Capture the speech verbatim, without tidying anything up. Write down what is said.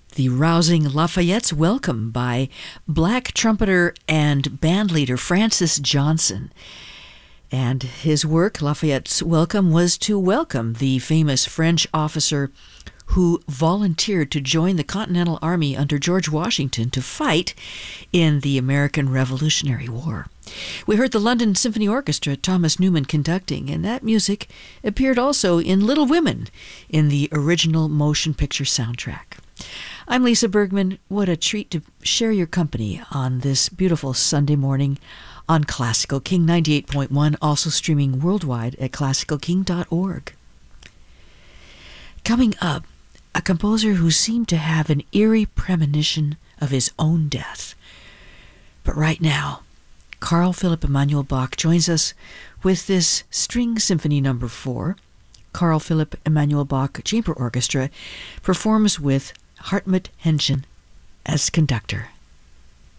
The rousing Lafayette's Welcome by black trumpeter and bandleader Francis Johnson. And his work, Lafayette's Welcome, was to welcome the famous French officer who volunteered to join the Continental Army under George Washington to fight in the American Revolutionary War. We heard the London Symphony Orchestra, Thomas Newman conducting, and that music appeared also in Little Women in the original motion picture soundtrack. I'm Lisa Bergman. What a treat to share your company on this beautiful Sunday morning on Classical King ninety-eight point one, also streaming worldwide at classical king dot org. Coming up, a composer who seemed to have an eerie premonition of his own death. But right now, Carl Philipp Emanuel Bach joins us with this String Symphony Number four. Carl Philipp Emanuel Bach Chamber Orchestra performs with Hartmut Henschen as conductor.